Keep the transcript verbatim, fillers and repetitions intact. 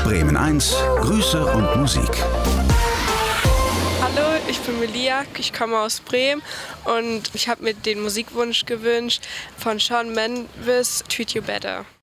Bremen eins, Grüße und Musik. Hallo, ich bin Melia, ich komme aus Bremen und ich habe mir den Musikwunsch gewünscht von Shawn Mendes, Treat You Better.